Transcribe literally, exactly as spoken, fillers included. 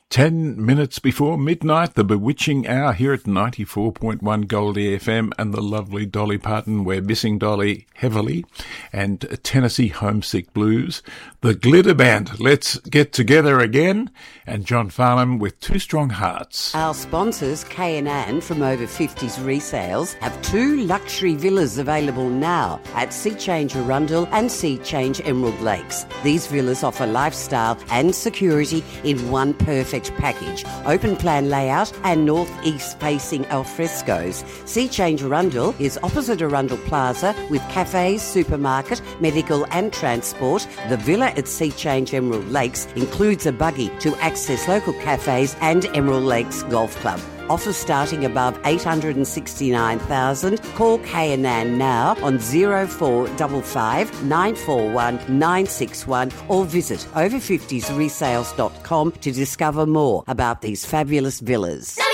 Ten minutes before midnight, the bewitching hour here at ninety-four point one Goldie F M and the lovely Dolly Parton. We're missing Dolly heavily. And Tennessee Homesick Blues. The Glitter Band, Let's Get Together Again. And John Farnham with Two Strong Hearts. Our sponsors, K and Ann from Over fifties Resales, have two luxury villas available now at Sea Change Arundel and Sea Change Emerald Lakes. These villas offer lifestyle and security in one perfect package. Open plan layout and northeast facing alfrescos. Sea Change Arundel is opposite Arundel Plaza with cafes, supermarket, medical and transport. The villa at Sea Change Emerald Lakes includes a buggy to access local cafes and Emerald Lakes Golf Club. Offer starting above eight hundred sixty-nine thousand dollars. Call K and Ann now on zero four five five, nine four one, nine six one or visit over fifties resales dot com to discover more about these fabulous villas.